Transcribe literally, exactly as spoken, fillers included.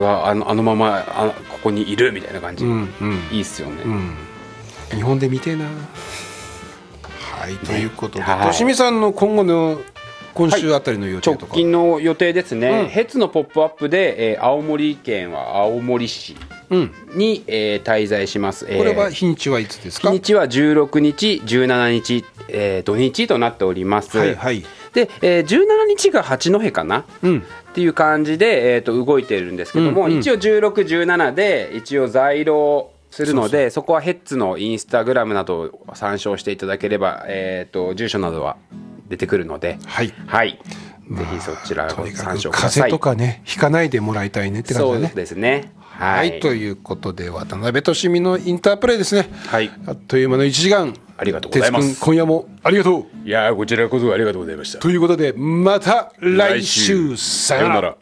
はあの、あのままあここにいるみたいな感じ、うんうん、いいっすよね、うん、 日本で見てえな。はい、ということで、としみさんの今後の今週あたりの予定とか、 はい、直近の予定ですね、うん、ヘッツのポップアップで、えー、青森県は青森市に、うんえー、滞在します。 これは日にちはいつですか？ 日にちはじゅうろくにちじゅうしちにち、えー、土日となっております。 はいはい、 で、えー、じゅうしちにちが八戸かな、うん、っていう感じで、えー、と動いてるんですけども、うんうん、一応じゅうろく、じゅうしちで一応在廊するので、 そ, そこはヘッツのインスタグラムなどを参照していただければ、えー、と住所などは出てくるので、 はい、 はい、ぜひそちらを参照ください。 風邪とかねひかないでもらいたいねって感じだね。 そうですね、 はい、はい、ということで渡辺俊美のインタープレイですね、 はい、 あっという間のいちじかんありがとうございます。 今夜もありがとう。 いやこちらこそありがとうございました。 ということでまた来週、来週さよなら。